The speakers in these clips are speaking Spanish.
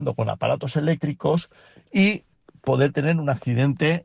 con aparatos eléctricos y poder tener un accidente.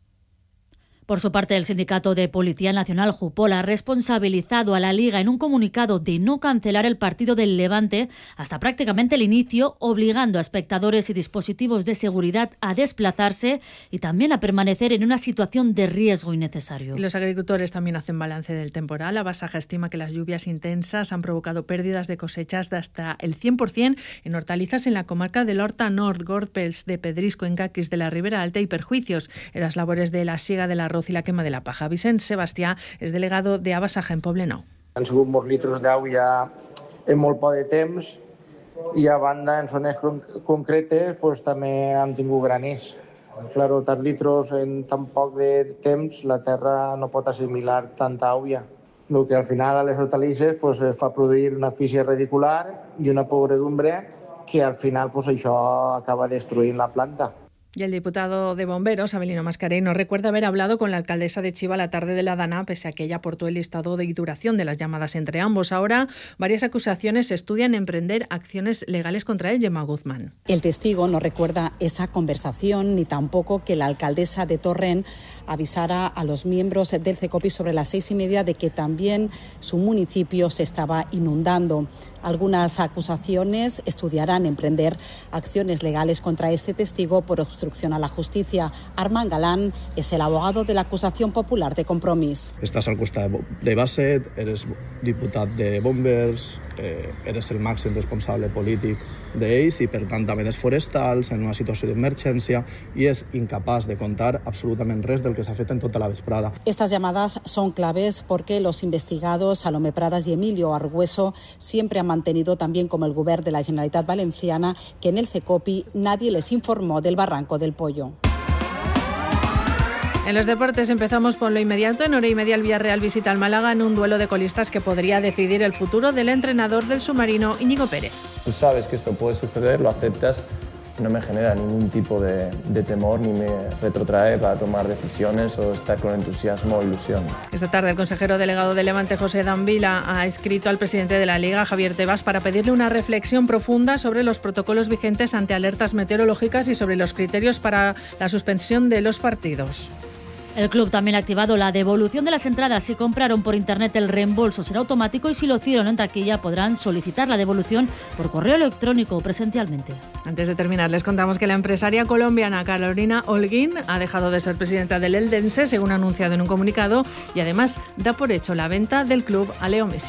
Por su parte, el Sindicato de Policía Nacional, Jupol, ha responsabilizado a la Liga en un comunicado de no cancelar el partido del Levante hasta prácticamente el inicio, obligando a espectadores y dispositivos de seguridad a desplazarse y también a permanecer en una situación de riesgo innecesario. Y los agricultores también hacen balance del temporal. La Basaja estima que las lluvias intensas han provocado pérdidas de cosechas de hasta el 100% en hortalizas en la comarca del Horta Nord, Gorpels, de Pedrisco, en Caquis de la Ribera Alta y perjuicios en las labores de la siega del arroz y la quema de la paja. Vicent Sebastià és delegado de Abasaja en Poblenou. Han sigut molts litros d'aigua en molt poc de temps i a banda en zones concretes pues, també han tingut graners. Claro, tants litros en tan poc de temps la terra no pot assimilar tanta aigua. Lo que al final a les hortalisses pues, es fa produir una asfíxia radicular i una podredumbre que al final pues, això acaba destruint la planta. Y el diputado de Bomberos, Abelino Mascarell, recuerda haber hablado con la alcaldesa de Chiva la tarde de la Dana, pese a que ella aportó el listado de duración de las llamadas entre ambos. Ahora, varias acusaciones estudian emprender acciones legales contra él, Gemma Guzmán. El testigo no recuerda esa conversación, ni tampoco que la alcaldesa de Torrent avisara a los miembros del CECOPI sobre las 6:30 de que también su municipio se estaba inundando. Algunas acusaciones estudiarán emprender acciones legales contra este testigo por obstrucción a la justicia. Armand Galán es el abogado de la acusación popular de Compromís. Estàs al costat de Basset, eres diputat de Bombers, eres el màxim responsable polític d'ells i per tant també dels forestals en una situació d'emergència i és incapaç de contar absolutament res del que s'ha fet en tota la vesprada. Estas llamadas son claves porque los investigados Salomé Pradas y Emilio Argüeso siempre han mantenido, también como el Govern de la Generalitat Valenciana, que en el CECOPI nadie les informó del barranco del Pollo. En los deportes empezamos por lo inmediato. En hora y media el Villarreal visita al Málaga en un duelo de colistas que podría decidir el futuro del entrenador del submarino, Íñigo Pérez. Tú sabes que esto puede suceder, lo aceptas, no me genera ningún tipo de temor ni me retrotrae para tomar decisiones o estar con entusiasmo o ilusión. Esta tarde el consejero delegado de Levante, José Danvila, ha escrito al presidente de la Liga, Javier Tebas, para pedirle una reflexión profunda sobre los protocolos vigentes ante alertas meteorológicas y sobre los criterios para la suspensión de los partidos. El club también ha activado la devolución de las entradas. Si compraron por internet, el reembolso será automático y si lo hicieron en taquilla podrán solicitar la devolución por correo electrónico o presencialmente. Antes de terminar, les contamos que la empresaria colombiana Carolina Holguín ha dejado de ser presidenta del Eldense, según ha anunciado en un comunicado, y además da por hecho la venta del club a Leo Messi.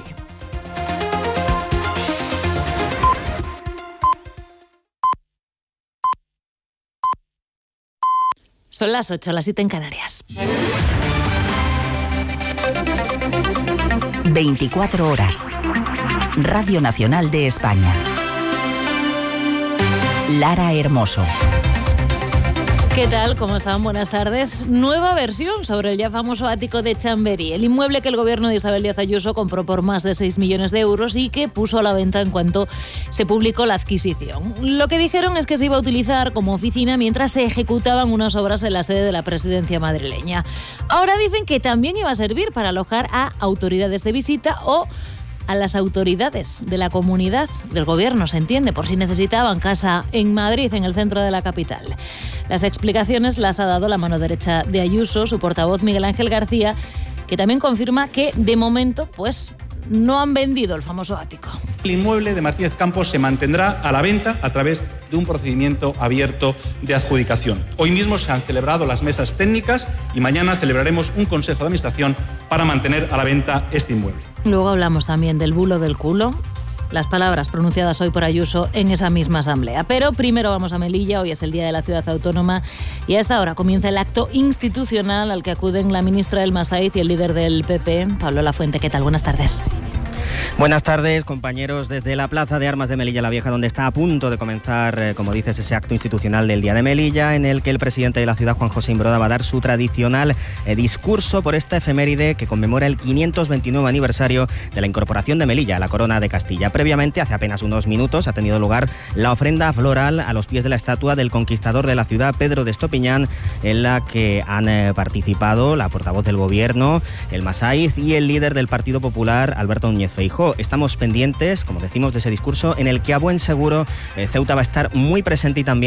Son las 8, las 7 en Canarias. 24 horas. Radio Nacional de España. Lara Hermoso. ¿Qué tal? ¿Cómo están? Buenas tardes. Nueva versión sobre el ya famoso ático de Chamberí, el inmueble que el gobierno de Isabel Díaz Ayuso compró por más de 6 millones de euros y que puso a la venta en cuanto se publicó la adquisición. Lo que dijeron es que se iba a utilizar como oficina mientras se ejecutaban unas obras en la sede de la presidencia madrileña. Ahora dicen que también iba a servir para alojar a autoridades de visita o a las autoridades de la comunidad, del gobierno, se entiende, por si necesitaban casa en Madrid, en el centro de la capital. Las explicaciones las ha dado la mano derecha de Ayuso, su portavoz Miguel Ángel García, que también confirma que, de momento, pues no han vendido el famoso ático. El inmueble de Martínez Campos se mantendrá a la venta a través de un procedimiento abierto de adjudicación. Hoy mismo se han celebrado las mesas técnicas y mañana celebraremos un consejo de administración para mantener a la venta este inmueble. Luego hablamos también del bulo del culo, las palabras pronunciadas hoy por Ayuso en esa misma asamblea. Pero primero vamos a Melilla, hoy es el Día de la Ciudad Autónoma y a esta hora comienza el acto institucional al que acuden la ministra del Masaiz y el líder del PP, Pablo Lafuente. ¿Qué tal? Buenas tardes. Buenas tardes, compañeros, desde la Plaza de Armas de Melilla la Vieja, donde está a punto de comenzar, como dices, ese acto institucional del Día de Melilla, en el que el presidente de la ciudad, Juan José Imbroda, va a dar su tradicional discurso por esta efeméride que conmemora el 529 aniversario de la incorporación de Melilla a la Corona de Castilla. Previamente, hace apenas unos minutos, ha tenido lugar la ofrenda floral a los pies de la estatua del conquistador de la ciudad, Pedro de Estopiñán, en la que han participado la portavoz del Gobierno, el Masaiz, y el líder del Partido Popular, Alberto Núñez Feijóo. luego estamos pendientes, como decimos, de ese discurso en el que a buen seguro Ceuta va a estar muy presente y también